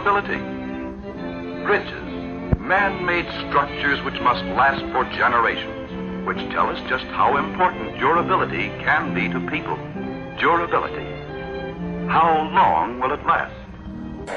durability. Bridges, man-made structures which must last for generations, which tell us just how important durability can be to people. Durability. How long will it last?